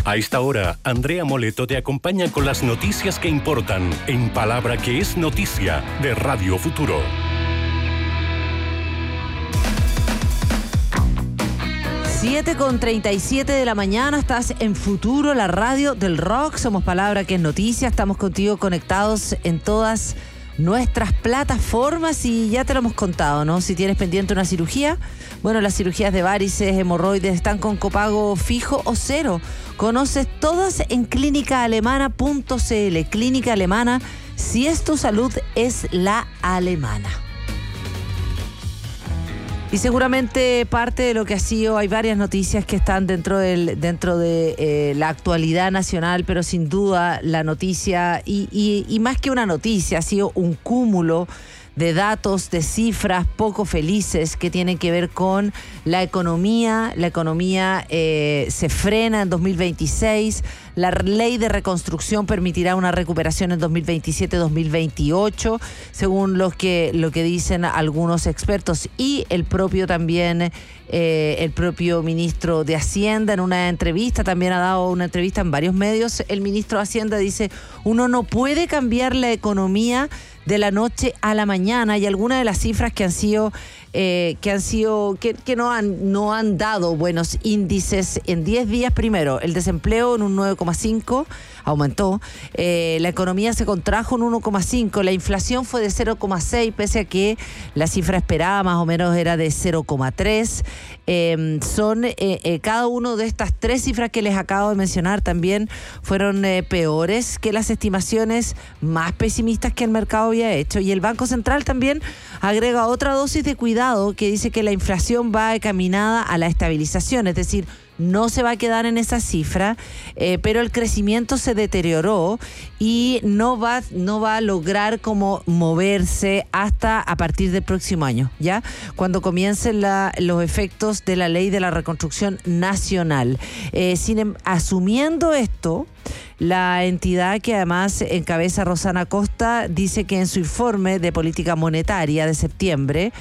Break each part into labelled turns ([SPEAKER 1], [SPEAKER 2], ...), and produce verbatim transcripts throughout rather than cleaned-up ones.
[SPEAKER 1] A esta hora, Andrea Moleto te acompaña con las noticias que importan en Palabra que es Noticia de Radio Futuro.
[SPEAKER 2] siete con treinta y siete de la mañana, estás en Futuro, la radio del rock. Somos Palabra que es Noticia, estamos contigo conectados en todas nuestras plataformas y ya te lo hemos contado, ¿no? Si tienes pendiente una cirugía, bueno, las cirugías de varices, hemorroides están con copago fijo o cero. Conoces todas en clínica alemana punto c l. Clínica Alemana, si es tu salud, es la alemana. Y seguramente parte de lo que ha sido, hay varias noticias que están dentro, del, dentro de eh, la actualidad nacional, pero sin duda la noticia, y, y, y más que una noticia, ha sido un cúmulo de datos, de cifras poco felices que tienen que ver con la economía. La economía eh, se frena en dos mil veintiséis. La ley de reconstrucción permitirá una recuperación en dos mil veintisiete dos mil veintiocho, según los que, lo que dicen algunos expertos. Y el propio también, eh, el propio ministro de Hacienda en una entrevista, también ha dado una entrevista en varios medios. El ministro de Hacienda dice, uno no puede cambiar la economía de la noche a la mañana, y algunas de las cifras que han sido eh, que han sido que, que no han no han dado buenos índices en diez días. Primero, el desempleo en un nueve coma cinco aumentó, eh, la economía se contrajo en uno coma cinco, la inflación fue de cero coma seis, pese a que la cifra esperada más o menos era de cero coma tres. Eh, son eh, eh, cada uno de estas tres cifras que les acabo de mencionar también fueron eh, peores que las estimaciones más pesimistas que el mercado había hecho. Y el Banco Central también agrega otra dosis de cuidado que dice que la inflación va encaminada a la estabilización, es decir, no se va a quedar en esa cifra, eh, pero el crecimiento se deterioró y no va, no va a lograr como moverse hasta a partir del próximo año, ¿ya? Cuando comiencen la, los efectos de la ley de la reconstrucción nacional. Eh, sin, asumiendo esto, la entidad que además encabeza Rosana Costa dice que en su informe de política monetaria de septiembre,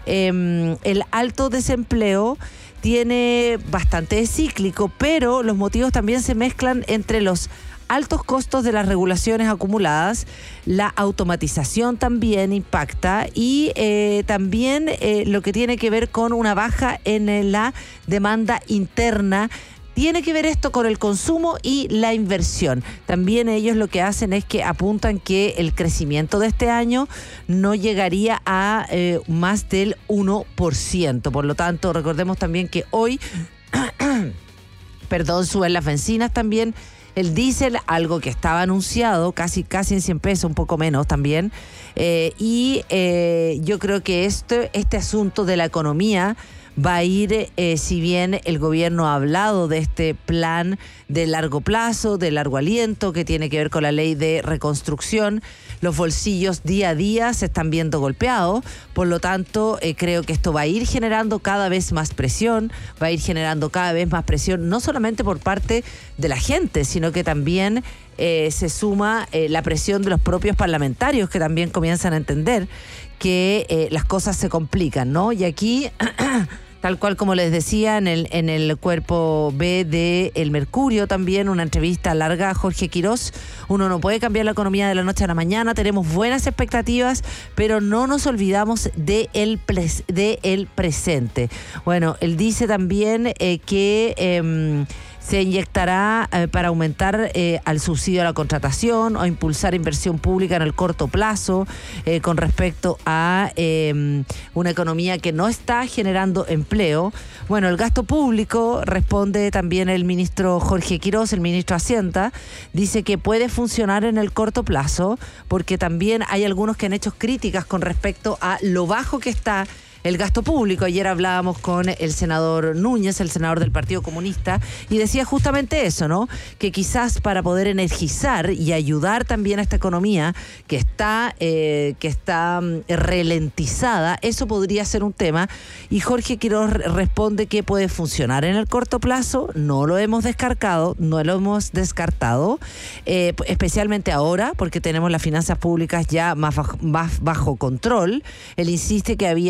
[SPEAKER 2] eh, el alto desempleo tiene bastante cíclico, pero los motivos también se mezclan entre los altos costos de las regulaciones acumuladas, la automatización también impacta y eh, también eh, lo que tiene que ver con una baja en la demanda interna. Tiene que ver esto con el consumo y la inversión. También ellos lo que hacen es que apuntan que el crecimiento de este año no llegaría a eh, más del uno por ciento. Por lo tanto, recordemos también que hoy, perdón, suben las bencinas también, el diésel, algo que estaba anunciado, casi, casi en cien pesos, un poco menos también. Eh, y eh, yo creo que este, este asunto de la economía va a ir, eh, si bien el gobierno ha hablado de este plan de largo plazo, de largo aliento, que tiene que ver con la ley de reconstrucción, los bolsillos día a día se están viendo golpeados. Por lo tanto, eh, creo que esto va a ir generando cada vez más presión, va a ir generando cada vez más presión, no solamente por parte de la gente, sino que también eh, se suma eh, la presión de los propios parlamentarios, que también comienzan a entender que eh, las cosas se complican, ¿no? Y aquí, tal cual como les decía, en el, en el cuerpo B de El Mercurio también, una entrevista larga a Jorge Quirós. Uno no puede cambiar la economía de la noche a la mañana, tenemos buenas expectativas, pero no nos olvidamos de el, pres, de el presente. Bueno, él dice también eh, que Eh, se inyectará eh, para aumentar eh, al subsidio a la contratación o impulsar inversión pública en el corto plazo eh, con respecto a eh, una economía que no está generando empleo. Bueno, el gasto público, responde también el ministro Jorge Quirós, el ministro de Hacienda, dice que puede funcionar en el corto plazo porque también hay algunos que han hecho críticas con respecto a lo bajo que está el gasto público. Ayer hablábamos con el senador Núñez, el senador del Partido Comunista, y decía justamente eso, ¿no? Que quizás para poder energizar y ayudar también a esta economía que está, eh, que está ralentizada, eso podría ser un tema. Y Jorge Quirós responde que puede funcionar en el corto plazo, no lo hemos descartado, no lo hemos descartado, eh, especialmente ahora, porque tenemos las finanzas públicas ya más bajo, más bajo control. Él insiste que había un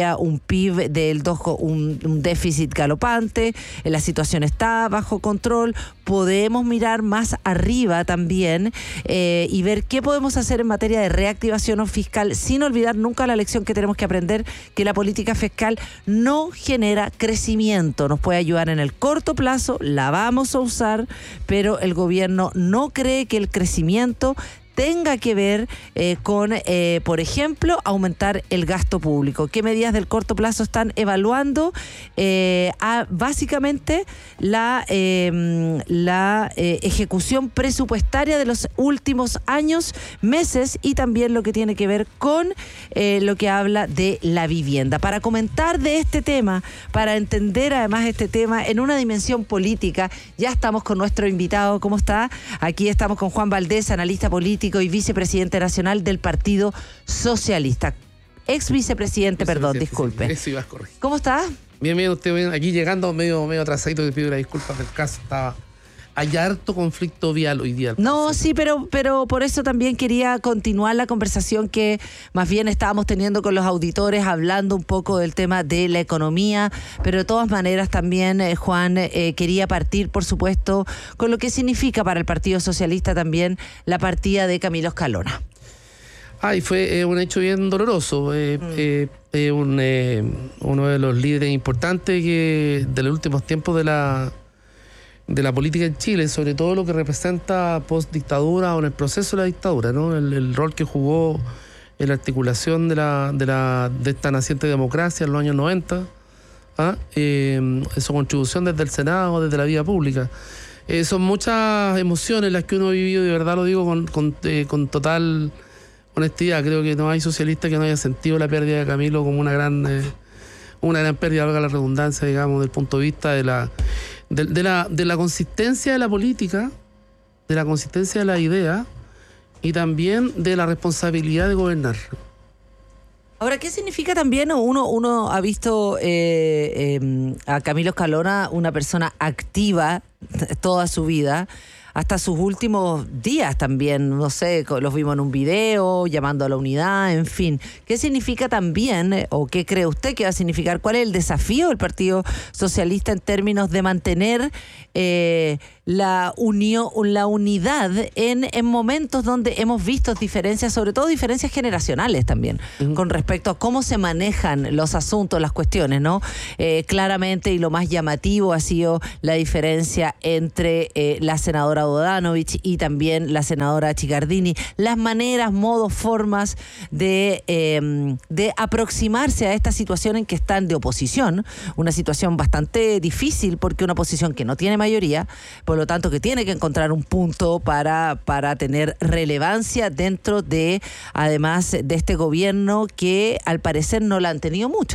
[SPEAKER 2] P I B del dos, un, un déficit galopante, la situación está bajo control, podemos mirar más arriba también eh, y ver qué podemos hacer en materia de reactivación fiscal, sin olvidar nunca la lección que tenemos que aprender, que la política fiscal no genera crecimiento, nos puede ayudar en el corto plazo, la vamos a usar, pero el gobierno no cree que el crecimiento tenga que ver eh, con, eh, por ejemplo, aumentar el gasto público. ¿Qué medidas del corto plazo están evaluando? Eh, a, básicamente, la, eh, la eh, ejecución presupuestaria de los últimos años, meses, y también lo que tiene que ver con eh, lo que habla de la vivienda. Para comentar de este tema, para entender además este tema en una dimensión política, ya estamos con nuestro invitado. ¿Cómo está? Aquí estamos con Juan Valdés, analista político y vicepresidente nacional del Partido Socialista. Ex vicepresidente, perdón, disculpe.
[SPEAKER 3] Eso ibas correcto.
[SPEAKER 2] ¿Cómo está?
[SPEAKER 3] Bien, bien, usted bien. Aquí llegando medio, medio atrasadito, te pido la disculpa del caso. Estaba, hay harto conflicto vial hoy día.
[SPEAKER 2] No, sí, pero, pero por eso también quería continuar la conversación que más bien estábamos teniendo con los auditores, hablando un poco del tema de la economía, pero de todas maneras también, eh, Juan, eh, quería partir, por supuesto, con lo que significa para el Partido Socialista también la partida de Camilo Escalona.
[SPEAKER 3] Ay, fue eh, un hecho bien doloroso. Eh, mm. eh, eh, un, eh, uno de los líderes importantes que de los últimos tiempos de la de la política en Chile, sobre todo lo que representa post-dictadura o en el proceso de la dictadura, ¿no? El, el rol que jugó en la articulación de la de la de esta naciente democracia en los años noventa, ¿ah? eh, su contribución desde el Senado, desde la vida pública. Eh, son muchas emociones las que uno ha vivido, y de verdad lo digo con, con, eh, con total honestidad. Creo que no hay socialista que no haya sentido la pérdida de Camilo como una gran, eh, una gran pérdida, valga la redundancia, digamos, desde el punto de vista de la De, de, la, de la consistencia de la política, de la consistencia de la idea y también de la responsabilidad de gobernar.
[SPEAKER 2] Ahora, ¿qué significa también? Uno, uno ha visto eh, eh, a Camilo Escalona una persona activa toda su vida, hasta sus últimos días también, no sé, los vimos en un video, llamando a la unidad, en fin. ¿Qué significa también, o qué cree usted que va a significar, cuál es el desafío del Partido Socialista en términos de mantener eh, la unión, la unidad en, en momentos donde hemos visto diferencias, sobre todo diferencias generacionales también, uh-huh. con respecto a cómo se manejan los asuntos, las cuestiones, ¿no? Eh, claramente, y lo más llamativo ha sido la diferencia entre eh, la senadora Bodanovich y también la senadora Chicardini, las maneras, modos, formas de, eh, de aproximarse a esta situación en que están de oposición, una situación bastante difícil porque una oposición que no tiene mayoría, por lo tanto que tiene que encontrar un punto para, para tener relevancia dentro de, además de este gobierno que al parecer no la han tenido mucho.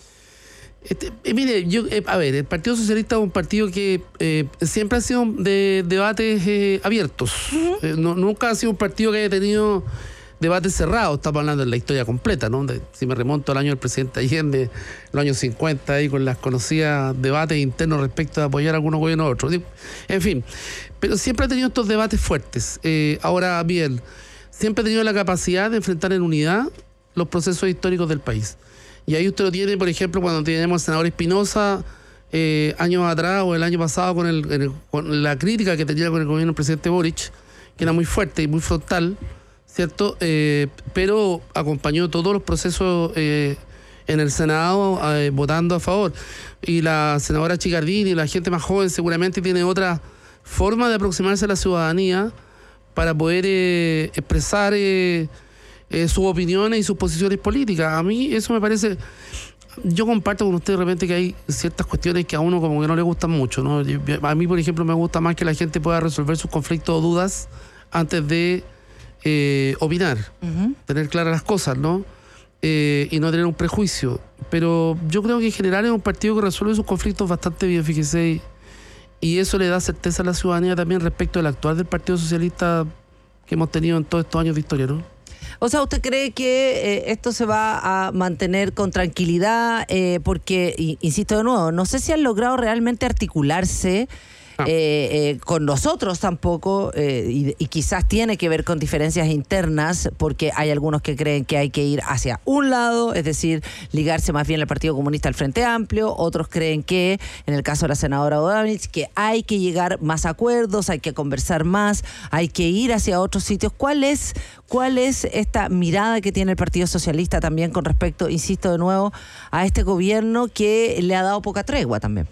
[SPEAKER 3] Este, eh, mire, yo, eh, a ver, el Partido Socialista es un partido que eh, siempre ha sido de debates eh, abiertos. Uh-huh. Eh, no, nunca ha sido un partido que haya tenido debates cerrados. Estamos hablando de la historia completa, ¿no? De, si me remonto al año del presidente Allende, los años cincuenta, ahí con las conocidas debates internos respecto a apoyar a algunos gobiernos a otros. En fin, pero siempre ha tenido estos debates fuertes. Eh, ahora bien, siempre ha tenido la capacidad de enfrentar en unidad los procesos históricos del país. Y ahí usted lo tiene, por ejemplo, cuando tenemos al senador Espinosa eh, años atrás o el año pasado con, el, el, con la crítica que tenía con el gobierno del presidente Boric, que era muy fuerte y muy frontal, ¿cierto? Eh, pero acompañó todos los procesos eh, en el Senado eh, votando a favor. Y la senadora Chicardini, la gente más joven, seguramente tiene otra forma de aproximarse a la ciudadanía para poder eh, expresar Eh, Eh, sus opiniones y sus posiciones políticas. A mí eso me parece, yo comparto con usted de repente que hay ciertas cuestiones que a uno como que no le gustan mucho, ¿no? A mí, por ejemplo, me gusta más que la gente pueda resolver sus conflictos o dudas antes de eh, opinar, uh-huh. tener claras las cosas, ¿no? Eh, y no tener un prejuicio. Pero yo creo que en general es un partido que resuelve sus conflictos bastante bien, fíjese, y eso le da certeza a la ciudadanía también respecto del actuar del Partido Socialista que hemos tenido en todos estos años de historia, ¿no?
[SPEAKER 2] O sea, ¿usted cree que eh, esto se va a mantener con tranquilidad? Eh, porque, y, insisto de nuevo, no sé si han logrado realmente articularse ah. eh, eh, con nosotros tampoco, eh, y, y quizás tiene que ver con diferencias internas, porque hay algunos que creen que hay que ir hacia un lado, es decir, ligarse más bien al Partido Comunista al Frente Amplio. Otros creen que, en el caso de la senadora Bodanovich, que hay que llegar más a acuerdos, hay que conversar más, hay que ir hacia otros sitios. ¿Cuál es, cuál es esta mirada que tiene el Partido Socialista también con respecto, insisto de nuevo, a este gobierno que le ha dado poca tregua también?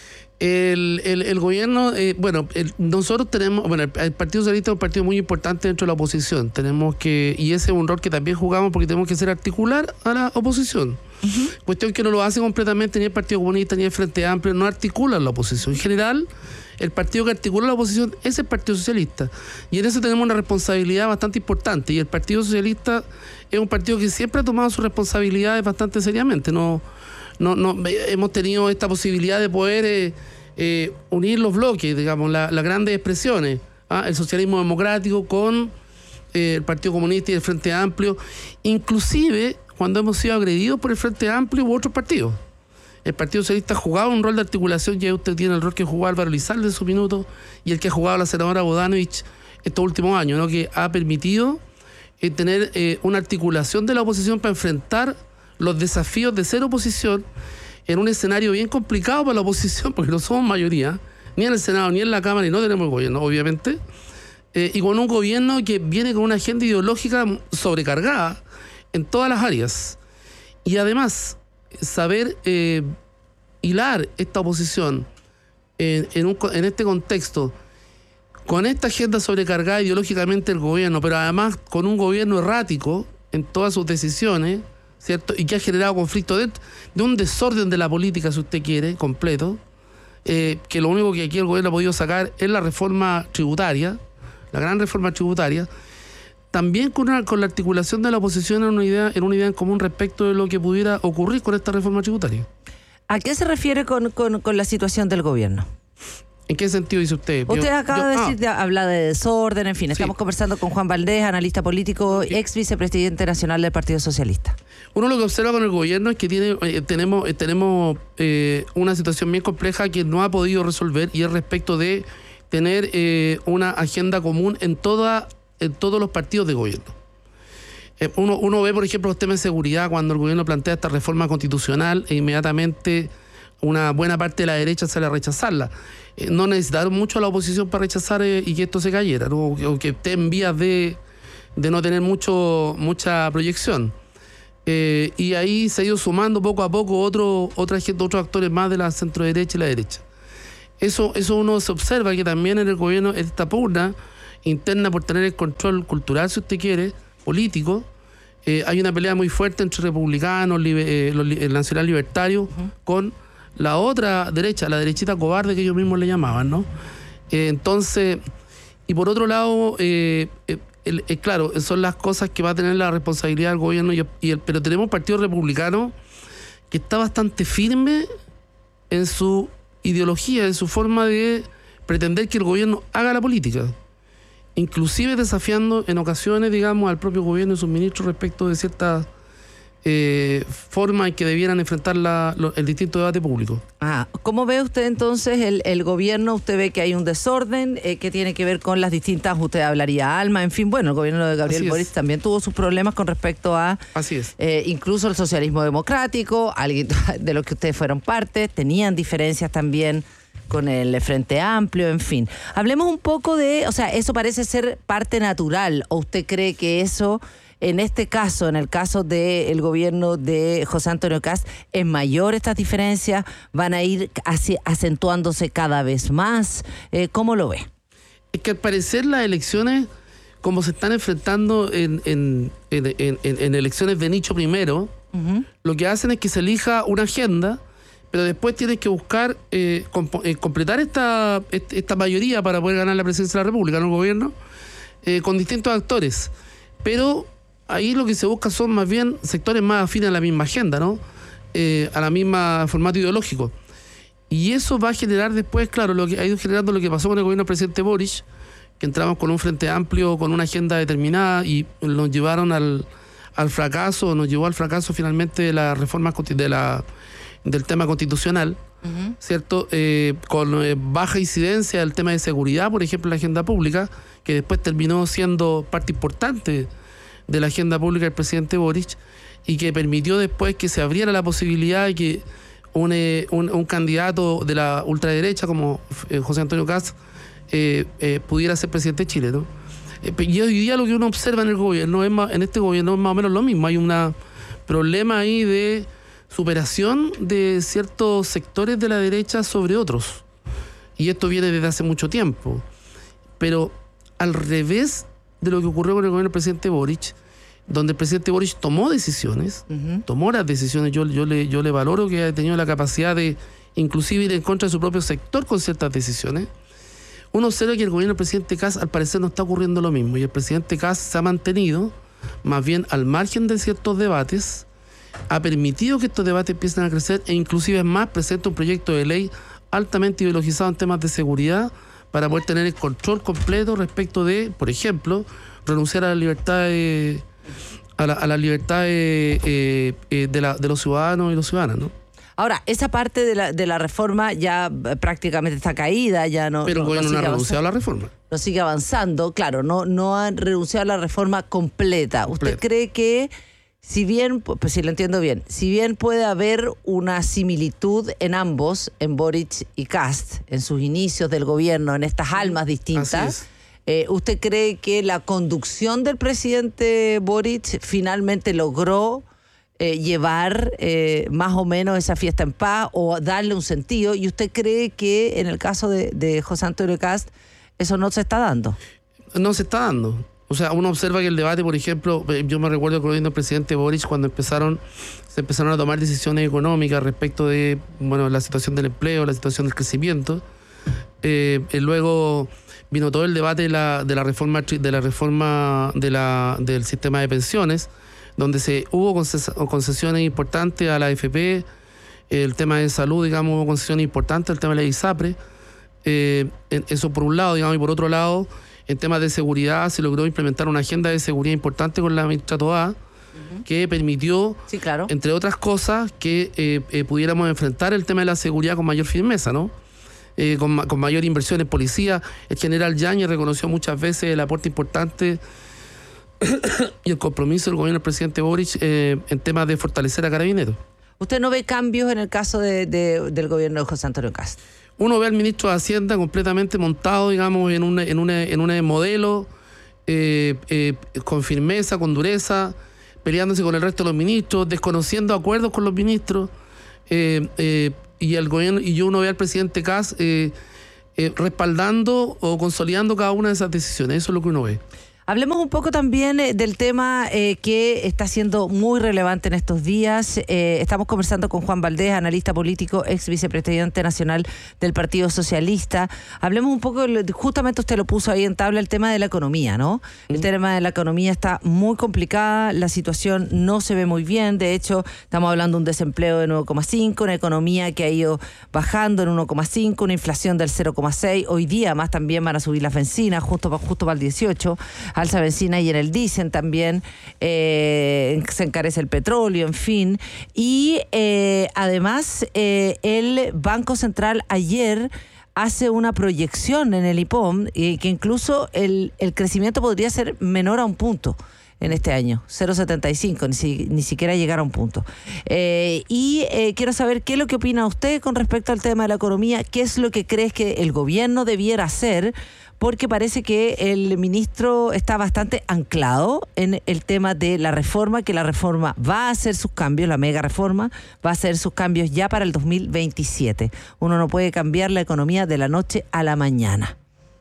[SPEAKER 3] El, el, el gobierno, eh, bueno, el, nosotros tenemos, bueno, el, el Partido Socialista es un partido muy importante dentro de la oposición. Tenemos que, y ese es un rol que también jugamos porque tenemos que hacer articular a la oposición. Uh-huh. Cuestión que no lo hace completamente ni el Partido Comunista ni el Frente Amplio, no articulan la oposición. En general, el partido que articula la oposición es el Partido Socialista. Y en eso tenemos una responsabilidad bastante importante. Y el Partido Socialista es un partido que siempre ha tomado sus responsabilidades bastante seriamente. No, no, no hemos tenido esta posibilidad de poder eh, eh, unir los bloques, digamos, la, las grandes expresiones, ¿ah? El socialismo democrático con eh, el Partido Comunista y el Frente Amplio, inclusive cuando hemos sido agredidos por el Frente Amplio u otros partidos. El Partido Socialista jugaba un rol de articulación, ya usted tiene el rol que jugaba Álvaro Elizalde en su minuto y el que ha jugado la senadora Bodanovich estos últimos años, ¿no? Que ha permitido eh, tener eh, una articulación de la oposición para enfrentar los desafíos de ser oposición en un escenario bien complicado para la oposición, porque no somos mayoría, ni en el Senado, ni en la Cámara, y no tenemos gobierno, obviamente, eh, y con un gobierno que viene con una agenda ideológica sobrecargada en todas las áreas. Y además, saber eh, hilar esta oposición en, en, un, en este contexto, con esta agenda sobrecargada ideológicamente el gobierno, pero además con un gobierno errático en todas sus decisiones, ¿cierto? Y que ha generado conflicto de, de un desorden de la política, si usted quiere, completo, eh, que lo único que aquí el gobierno ha podido sacar es la reforma tributaria, la gran reforma tributaria, también con, una, con la articulación de la oposición en una, idea, en una idea en común respecto de lo que pudiera ocurrir con esta reforma tributaria.
[SPEAKER 2] ¿A qué se refiere con, con, con la situación del gobierno?
[SPEAKER 3] ¿En qué sentido dice usted?
[SPEAKER 2] Usted
[SPEAKER 3] yo,
[SPEAKER 2] acaba
[SPEAKER 3] yo,
[SPEAKER 2] de decir, ah. habla de desorden, en fin. Estamos sí. conversando con Juan Valdés, analista político, sí. ex vicepresidente nacional del Partido Socialista.
[SPEAKER 3] Uno lo que observa con el gobierno es que tiene, eh, tenemos, eh, tenemos eh, una situación bien compleja que no ha podido resolver, y es respecto de tener eh, una agenda común en, toda, en todos los partidos de gobierno. Eh, uno, uno ve, por ejemplo, los temas de seguridad cuando el gobierno plantea esta reforma constitucional e inmediatamente una buena parte de la derecha sale a rechazarla. Eh, no necesitaron mucho a la oposición para rechazar eh, y que esto se cayera, ¿no? o, que, o que esté en vías de, de no tener mucho, mucha proyección. Eh, y ahí se ha ido sumando poco a poco otro, otra gente, otros actores más de la centro-derecha y la derecha. Eso, eso uno se observa que también en el gobierno esta pugna interna por tener el control cultural, si usted quiere, político. Eh, hay una pelea muy fuerte entre republicanos, libe, eh, los, el nacional libertario, uh-huh. con la otra derecha, la derechita cobarde que ellos mismos le llamaban, ¿no? Eh, entonces, y por otro lado, eh, eh, el, eh, claro, son las cosas que va a tener la responsabilidad del gobierno, y, y el, pero tenemos un partido republicano que está bastante firme en su ideología, en su forma de pretender que el gobierno haga la política, inclusive desafiando en ocasiones, digamos, al propio gobierno y sus ministros respecto de ciertas eh, formas en que debieran enfrentar la, lo, el distinto debate público.
[SPEAKER 2] Ah, ¿cómo ve usted entonces el, el gobierno? Usted ve que hay un desorden eh, que tiene que ver con las distintas, usted hablaría Alma, en fin, bueno, el gobierno de Gabriel Boric también tuvo sus problemas con respecto a
[SPEAKER 3] Así es.
[SPEAKER 2] Eh, incluso el socialismo democrático, alguien de los que ustedes fueron parte, tenían diferencias también con el Frente Amplio, en fin. Hablemos un poco de, o sea, eso parece ser parte natural, ¿o usted cree que eso, en este caso, en el caso del gobierno de José Antonio Kast, es mayor estas diferencias, van a ir así, acentuándose cada vez más? Eh, ¿Cómo lo ve?
[SPEAKER 3] Es que al parecer las elecciones, como se están enfrentando en, en, en, en, en elecciones de nicho primero, uh-huh. lo que hacen es que se elija una agenda, pero después tienes que buscar eh, comp- eh, completar esta, esta mayoría para poder ganar la presidencia de la República, ¿no? El gobierno, eh, con distintos actores. Pero ahí lo que se busca son más bien sectores más afines a la misma agenda, ¿no? Eh, a la misma formato ideológico. Y eso va a generar después, claro, lo que ha ido generando lo que pasó con el gobierno del presidente Boric, que entramos con un frente amplio, con una agenda determinada, y nos llevaron al, al fracaso, nos llevó al fracaso finalmente de la reforma de la del tema constitucional, uh-huh. ¿cierto? Eh, con eh, baja incidencia del tema de seguridad, por ejemplo, en la agenda pública, que después terminó siendo parte importante de la agenda pública del presidente Boric, y que permitió después que se abriera la posibilidad de que un, eh, un, un candidato de la ultraderecha como eh, José Antonio Kast eh, eh, pudiera ser presidente de Chile, ¿no? Eh, y hoy día lo que uno observa en el gobierno, es más, en este gobierno es más o menos lo mismo. Hay un problema ahí de superación de ciertos sectores de la derecha sobre otros. Y esto viene desde hace mucho tiempo. Pero al revés de lo que ocurrió con el gobierno del presidente Boric, donde el presidente Boric tomó decisiones, uh-huh. tomó las decisiones, yo, yo, le, yo le valoro que haya tenido la capacidad de inclusive ir en contra de su propio sector con ciertas decisiones. Uno observa que el gobierno del presidente Kast al parecer no está ocurriendo lo mismo, y el presidente Kast se ha mantenido más bien al margen de ciertos debates, ha permitido que estos debates empiecen a crecer, e inclusive es más, presenta un proyecto de ley altamente ideologizado en temas de seguridad para poder tener el control completo respecto de, por ejemplo, renunciar a la libertad de, a la, a la libertad de, eh, eh, de, la, de los ciudadanos y los ciudadanas, ¿no?
[SPEAKER 2] Ahora, esa parte de la, de la reforma ya prácticamente está caída, ya no.
[SPEAKER 3] Pero el
[SPEAKER 2] no,
[SPEAKER 3] gobierno no ha renunciado a la
[SPEAKER 2] reforma.
[SPEAKER 3] reforma.
[SPEAKER 2] No sigue avanzando, claro, no, no han renunciado a la reforma completa. ¿Usted
[SPEAKER 3] Completa.
[SPEAKER 2] cree que, si bien, pues si lo entiendo bien, si bien puede haber una similitud en ambos, en Boric y Kast, en sus inicios del gobierno, en estas almas distintas, eh, ¿usted cree que la conducción del presidente Boric finalmente logró Eh, llevar eh, más o menos esa fiesta en paz o darle un sentido? ¿Y usted cree que en el caso de, de José Antonio Kast eso no se está dando?
[SPEAKER 3] No se está dando. O sea, uno observa que el debate, por ejemplo, yo me recuerdo que el presidente Boric, cuando empezaron se empezaron a tomar decisiones económicas respecto de, bueno, la situación del empleo, la situación del crecimiento. Eh, y luego vino todo el debate de la, de la reforma de la reforma de la, del sistema de pensiones, donde se hubo concesiones importantes a la A F P, el tema de salud, digamos, hubo concesiones importantes, el tema de la ISAPRE, eh, eso por un lado, digamos, y por otro lado, en temas de seguridad se logró implementar una agenda de seguridad importante con la ministra Toá, uh-huh. que permitió,
[SPEAKER 2] sí, claro.
[SPEAKER 3] entre otras cosas, que eh, eh, pudiéramos enfrentar el tema de la seguridad con mayor firmeza, ¿no? Eh, con, con mayor inversión en policía. El general Yáñez reconoció muchas veces el aporte importante y el compromiso del gobierno del presidente Boric eh, en temas de fortalecer a Carabineros.
[SPEAKER 2] ¿Usted no ve cambios en el caso de, de, del gobierno de José Antonio Kast?
[SPEAKER 3] Uno ve al ministro de Hacienda completamente montado, digamos, en un en una, en un modelo eh, eh, con firmeza, con dureza, peleándose con el resto de los ministros, desconociendo acuerdos con los ministros, eh, eh, y el gobierno y yo uno ve al presidente Kast eh, eh, respaldando o consolidando cada una de esas decisiones. Eso es lo que uno ve.
[SPEAKER 2] Hablemos un poco también del tema eh, que está siendo muy relevante en estos días. Eh, estamos conversando con Juan Valdés, analista político, ex vicepresidente nacional del Partido Socialista. Hablemos un poco, justamente usted lo puso ahí en tabla, el tema de la economía, ¿no? El tema de la economía está muy complicada, la situación no se ve muy bien. De hecho, estamos hablando de un desempleo de nueve coma cinco, una economía que ha ido bajando en uno coma cinco, una inflación del cero coma seis. Hoy día más también van a subir las bencinas, justo, justo para el dieciocho. Alza benzina y en el diésel también, eh, se encarece el petróleo, en fin. Y eh, además eh, el Banco Central ayer hace una proyección en el I P O M eh, que incluso el, el crecimiento podría ser menor a un punto en este año, cero coma setenta y cinco, ni, si, ni siquiera llegar a un punto. Eh, y eh, quiero saber qué es lo que opina usted con respecto al tema de la economía, qué es lo que crees que el gobierno debiera hacer, porque parece que el ministro está bastante anclado en el tema de la reforma, que la reforma va a hacer sus cambios, la mega reforma va a hacer sus cambios ya para el dos mil veintisiete. Uno no puede cambiar la economía de la noche a la mañana.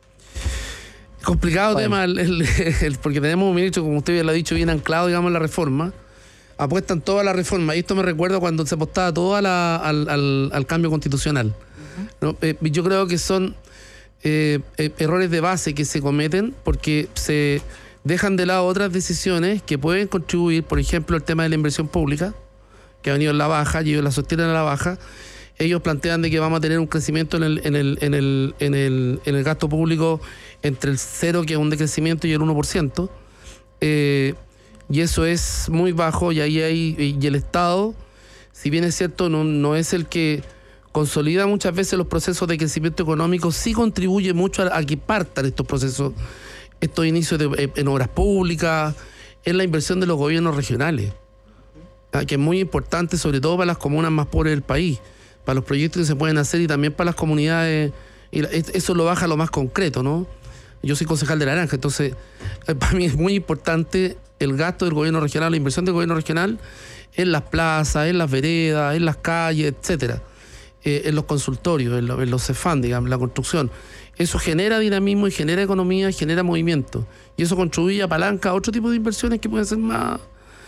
[SPEAKER 3] Complicado
[SPEAKER 2] bueno.
[SPEAKER 3] tema, el, el, el, porque tenemos un ministro, como usted ya lo ha dicho, bien anclado, digamos, en la reforma. Apuestan toda la reforma. Y esto me recuerda cuando se apostaba todo a la, al, al, al cambio constitucional. Uh-huh. ¿No? Eh, yo creo que son eh, eh, errores de base que se cometen porque se dejan de lado otras decisiones que pueden contribuir, por ejemplo, el tema de la inversión pública, que ha venido en la baja, y ellos la sostienen a la baja. Ellos plantean de que vamos a tener un crecimiento en el, en el, en el, en el, en el gasto público entre el cero, que es un decrecimiento, y el uno por ciento. Eh, y eso es muy bajo, y ahí hay, y el Estado, si bien es cierto, no, no es el que consolida muchas veces los procesos de crecimiento económico, sí contribuye mucho a, a que partan estos procesos, estos inicios de, en obras públicas, en la inversión de los gobiernos regionales, que es muy importante, sobre todo para las comunas más pobres del país, para los proyectos que se pueden hacer y también para las comunidades, y eso lo baja a lo más concreto, ¿no? Yo soy concejal de Naranja, entonces para mí es muy importante el gasto del gobierno regional, la inversión del gobierno regional en las plazas, en las veredas, en las calles, etcétera, eh, en los consultorios, en, lo, en los CEFAM, digamos, la construcción. Eso genera dinamismo y genera economía y genera movimiento. Y eso contribuye a palanca a otro tipo de inversiones que pueden ser más...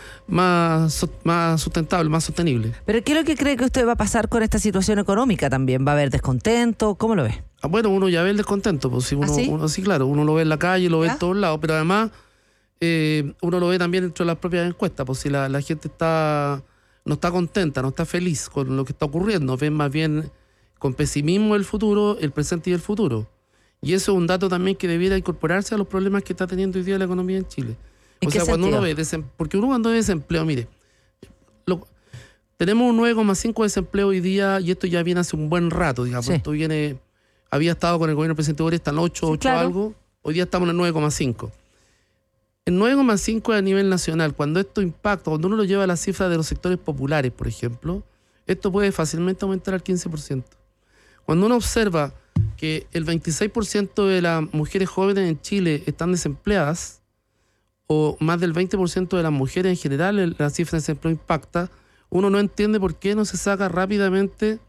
[SPEAKER 3] Más, más sustentable, más sostenible.
[SPEAKER 2] ¿Pero qué es lo que cree que usted va a pasar con esta situación económica también? ¿Va a haber descontento? ¿Cómo lo ve?
[SPEAKER 3] Ah, bueno, uno ya ve el descontento, pues si uno,
[SPEAKER 2] ¿Ah, sí?
[SPEAKER 3] uno sí, claro, uno lo ve en la calle, lo ve
[SPEAKER 2] ¿Ya?
[SPEAKER 3] en todos lados, pero además eh, uno lo ve también dentro de las propias encuestas, pues si la, la gente está no está contenta, no está feliz con lo que está ocurriendo, ven más bien con pesimismo el futuro, el presente y el futuro. Y eso es un dato también que debiera incorporarse a los problemas que está teniendo hoy día la economía en Chile. O sea, cuando uno ve desem... porque uno cuando ve desempleo, mire, lo... tenemos un nueve coma cinco de desempleo hoy día y esto ya viene hace un buen rato, digamos. Sí. Esto viene, había estado con el gobierno del presidente Boric, está en ocho,
[SPEAKER 2] sí,
[SPEAKER 3] ocho
[SPEAKER 2] claro.
[SPEAKER 3] algo, hoy día estamos en el nueve coma cinco. El nueve coma cinco es a nivel nacional. Cuando esto impacta, cuando uno lo lleva a las cifras de los sectores populares, por ejemplo, esto puede fácilmente aumentar al quince por ciento. Cuando uno observa que el veintiséis por ciento de las mujeres jóvenes en Chile están desempleadas, o más del veinte por ciento de las mujeres en general, la cifra de desempleo impacta, uno no entiende por qué no se saca rápidamente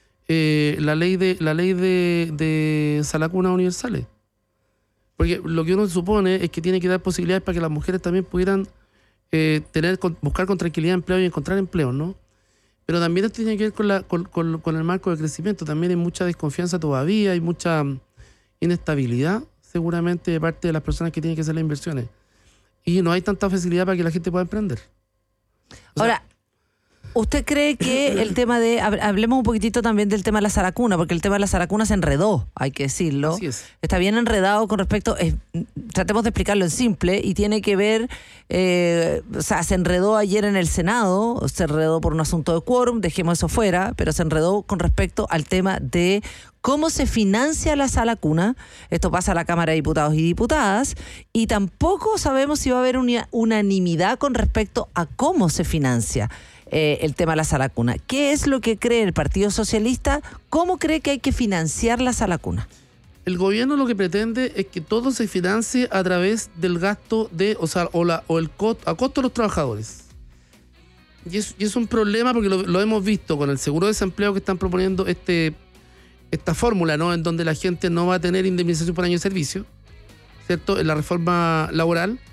[SPEAKER 3] eh, la ley de la ley de, de salacunas universales. Porque lo que uno supone es que tiene que dar posibilidades para que las mujeres también pudieran eh, tener, buscar con tranquilidad empleo y encontrar empleo, ¿no? Pero también esto tiene que ver con, la, con, con, con el marco de crecimiento. También hay mucha desconfianza todavía, hay mucha inestabilidad seguramente de parte de las personas que tienen que hacer las inversiones. Y no hay tanta facilidad para que la gente pueda emprender. O
[SPEAKER 2] Ahora, sea, ¿usted cree que el tema de... Hablemos un poquitito también del tema de la saracuna, porque el tema de la saracuna se enredó, hay que decirlo.
[SPEAKER 3] Así es.
[SPEAKER 2] Está bien enredado con respecto... Eh, tratemos de explicarlo en simple, y tiene que ver... Eh, o sea, se enredó ayer en el Senado, se enredó por un asunto de quórum, dejemos eso fuera, pero se enredó con respecto al tema de... ¿Cómo se financia la sala cuna? Esto pasa a la Cámara de Diputados y Diputadas, y tampoco sabemos si va a haber una unanimidad con respecto a cómo se financia eh, el tema de la sala cuna. ¿Qué es lo que cree el Partido Socialista? ¿Cómo cree que hay que financiar la sala cuna?
[SPEAKER 3] El gobierno lo que pretende es que todo se financie a través del gasto de, o sea, o, la, o el costo, a costo de los trabajadores. Y es, y es un problema porque lo, lo hemos visto con el seguro de desempleo que están proponiendo este... esta fórmula, ¿no? En donde la gente no va a tener indemnización por año de servicio, ¿cierto? En la reforma laboral,